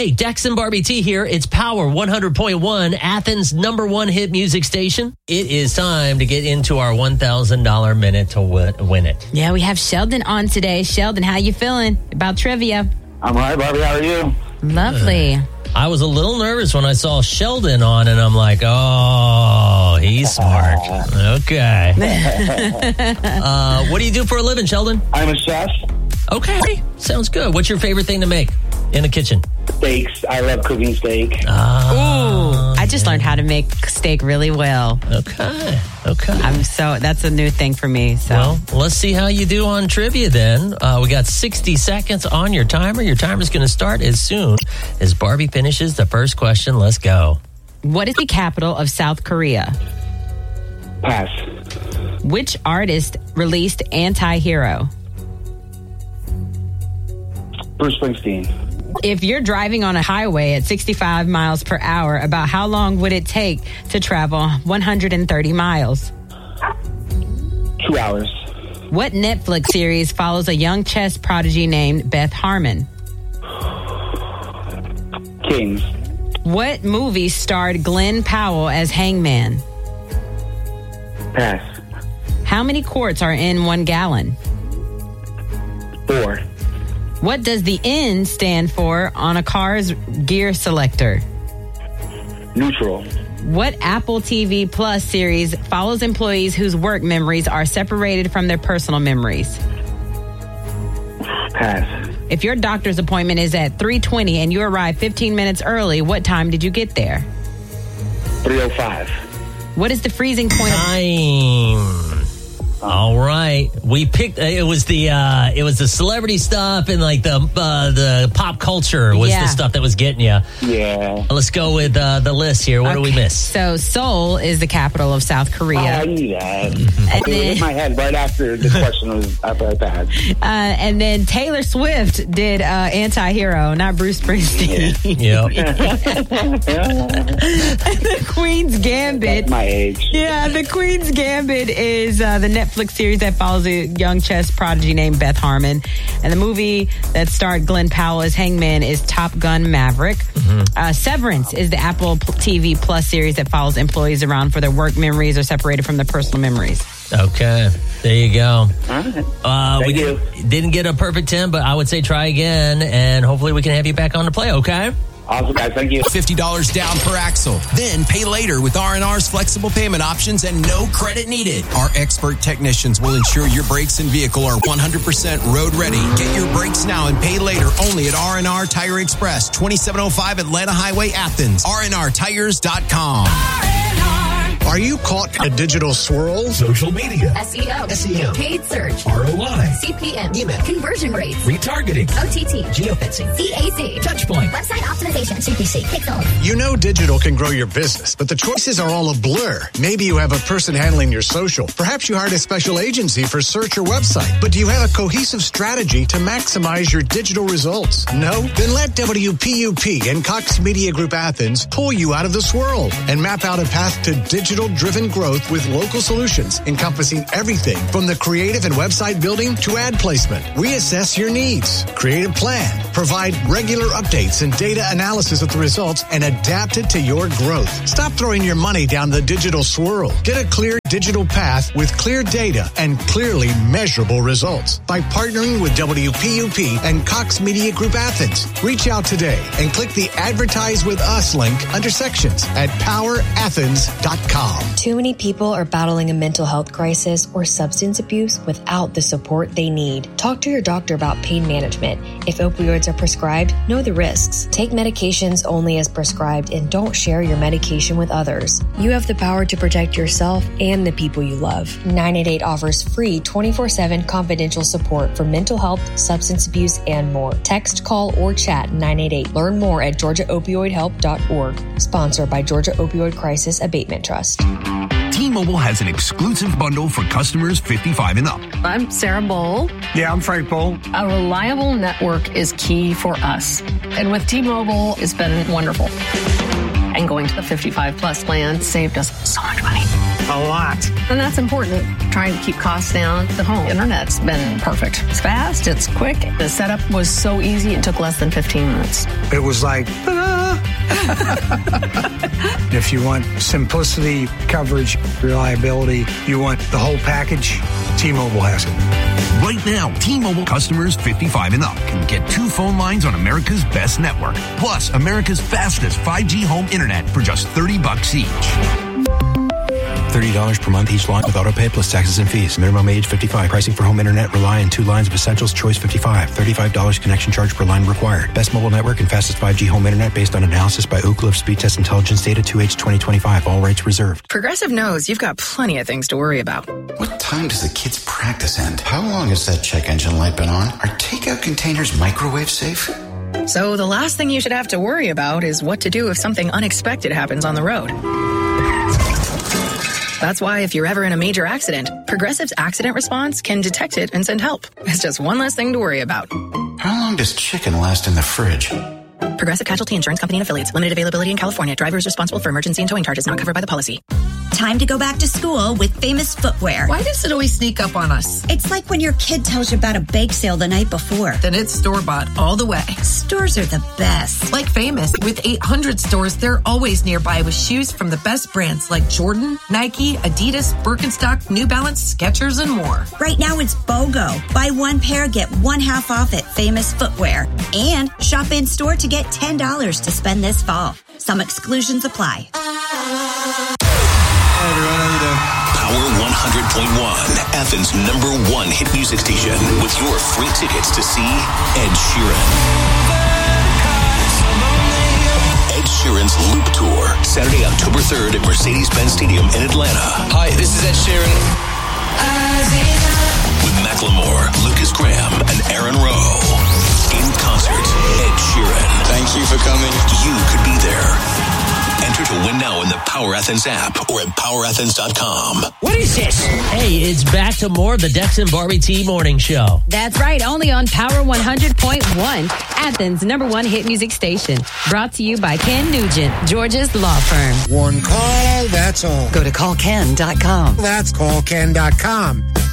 Hey, Dex and Barbie T here. It's Power 100.1, Athens' #1 hit music station. It is time to get into our $1,000 minute to win it. Yeah, we have Sheldon on today. Sheldon, how you feeling about trivia? I'm all right, Barbie. How are you? Lovely. I was a little nervous when I saw Sheldon on, and I'm like, oh, he's smart. Okay. What do you do for a living, Sheldon? I'm a chef. Okay, sounds good. What's your favorite thing to make in the kitchen? Steaks. I love cooking steak. Ooh, I just learned how to make steak really well. Okay. That's a new thing for me. So Well, let's see how you do on trivia then. We got 60 seconds on your timer. Your timer's going to start as soon as Barbie finishes the first question. Let's go. what is the capital of South Korea? Pass. Which artist released Anti-Hero? Bruce Springsteen. If you're driving on a highway at 65 miles per hour, about how long would it take to travel 130 miles? 2 hours. What Netflix series follows a young chess prodigy named Beth Harmon? Kings. What movie starred Glenn Powell as Hangman? Pass. How many quarts are in 1 gallon? 4. What does the N stand for on a car's gear selector? Neutral. What Apple TV Plus series follows employees whose work memories are separated from their personal memories? Pass. If your doctor's appointment is at 3:20 and you arrive 15 minutes early, what time did you get there? 3:05. What is the freezing point? Time. All right, we picked. It was the celebrity stuff and like the pop culture was the stuff that was getting you. Yeah. Let's go with the list here. What do we miss? So Seoul is the capital of South Korea. I knew that. And It hit my head right after the question was after I passed. And then Taylor Swift did Anti-Hero, not Bruce Springsteen. Yep. The Queen's Gambit. That's my age. Yeah, The Queen's Gambit is the Netflix series that follows a young chess prodigy named Beth Harmon. And the movie that starred Glenn Powell as Hangman is Top Gun Maverick. Severance is the Apple TV Plus series that follows employees around for their work memories or separated from their personal memories. Okay, there you go. All right. We Thank you. didn't get a perfect 10, but I would say try again, and hopefully we can have you back on to play, okay? Awesome, guys. Thank you. $50 down per axle. Then pay later with R&R's flexible payment options and no credit needed. Our expert technicians will ensure your brakes and vehicle are 100% road ready. Get your brakes now and pay later only at R&R Tire Express, 2705 Atlanta Highway, Athens. RNRTires.com. Are you caught in a digital swirl? Social media, SEO, paid search, ROI, CPM, email, conversion rates, retargeting, OTT, geofencing, CAC, Touchpoint, website optimization, CPC, Pixel. You know digital can grow your business, but the choices are all a blur. Maybe you have a person handling your social. Perhaps you hired a special agency for search or website. But do you have a cohesive strategy to maximize your digital results? No? Then let WPUP and Cox Media Group Athens pull you out of the swirl and map out a path to digital-driven growth with local solutions encompassing everything from the creative and website building to ad placement. We assess your needs, create a plan, provide regular updates and data analysis of the results, and adapt it to your growth. Stop throwing your money down the digital swirl. Get a clear digital path with clear data and clearly measurable results by partnering with WPUP and Cox Media Group Athens. Reach out today and click the Advertise with Us link under sections at powerathens.com. Too many people are battling a mental health crisis or substance abuse without the support they need. Talk to your doctor about pain management. If opioids are prescribed, know the risks. Take medications only as prescribed and don't share your medication with others. You have the power to protect yourself and the people you love. 988 offers free 24/7 confidential support for mental health, substance abuse, and more. Text, call, or chat 988. Learn more at GeorgiaOpioidHelp.org. Sponsored by Georgia Opioid Crisis Abatement Trust. T-Mobile has an exclusive bundle for customers 55 and up. I'm Sarah Bowl. Yeah, I'm Frank Bowl. A reliable network is key for us. And with T-Mobile, it's been wonderful. And going to the 55 plus plan saved us so much money. A lot. And that's important. Trying to keep costs down. The home internet's been perfect. It's fast, it's quick. The setup was so easy, it took less than 15 minutes. It was like, ta-da! If you want simplicity, coverage, reliability, you want the whole package, T-Mobile has it. Right now, T-Mobile customers 55 and up can get 2 phone lines on America's best network, plus America's fastest 5G home internet for just $30 each. $30 per month each line with autopay plus taxes and fees. Minimum age 55. Pricing for home internet rely on 2 lines of essentials. Choice 55. $35 connection charge per line required. Best mobile network and fastest 5G home internet based on analysis by Ookla of Speed Test Intelligence data 2H 2025. All rights reserved. Progressive knows you've got plenty of things to worry about. What time does the kids' practice end? How long has that check engine light been on? Are takeout containers microwave safe? So the last thing you should have to worry about is what to do if something unexpected happens on the road. That's why if you're ever in a major accident, Progressive's accident response can detect it and send help. It's just one less thing to worry about. How long does chicken last in the fridge? Progressive Casualty Insurance Company and Affiliates. Limited availability in California. Driver is responsible for emergency and towing charges not covered by the policy. Time to go back to school with Famous Footwear. Why does it always sneak up on us? It's like when your kid tells you about a bake sale the night before. Then it's store-bought all the way. Stores are the best. Like Famous. With 800 stores, they're always nearby with shoes from the best brands like Jordan, Nike, Adidas, Birkenstock, New Balance, Skechers, and more. Right now it's BOGO. Buy 1 pair, get 1 half off at Famous Footwear. And shop in-store to get $10 to spend this fall. Some exclusions apply. Power 100.1, Athens' #1 hit music station, with your free tickets to see Ed Sheeran. Ed Sheeran's Loop Tour, Saturday, October 3rd at Mercedes-Benz Stadium in Atlanta. Hi, this is Ed Sheeran. With Macklemore, Lucas Graham, and Aaron Rowe. In concert, Ed Sheeran. Thank you for coming. You could be there. Enter to win now in the Power Athens app or at powerathens.com. What is this? Hey, it's back to more of the Dex and Barbie T Morning Show. That's right, only on Power 100.1, Athens' #1 hit music station. Brought to you by Ken Nugent, Georgia's law firm. One call, that's all. Go to callken.com. That's callken.com.